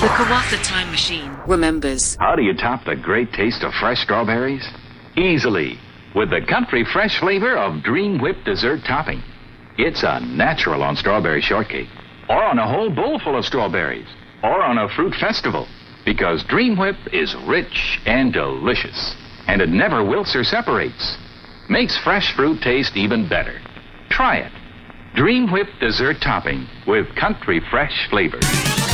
The Kawasa Time Machine remembers. How do you top the great taste of fresh strawberries? Easily, with the country fresh flavor of Dream Whip dessert topping. It's a natural on strawberry shortcake, or on a whole bowl full of strawberries, or on a fruit festival, because Dream Whip is rich and delicious, and it never wilts or separates. Makes fresh fruit taste even better. Try it. Dream Whip dessert topping with country fresh flavor.